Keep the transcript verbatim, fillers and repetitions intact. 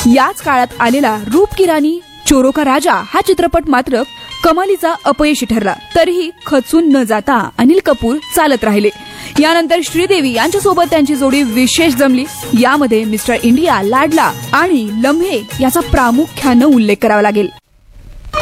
याच काळात आलेला रूप की राणी चोरों का राजा हा चित्रपट मात्र कमालीचा अपयशी ठरला. तरीही खचून न जाता अनिल कपूर चालत राहिले. यानंतर श्रीदेवी यांच्यासोबत त्यांची जोडी विशेष जमली. यामध्ये मिस्टर इंडिया, लाडला आणि लम्हे याचा प्रामुख्यानं उल्लेख करावा लागेल.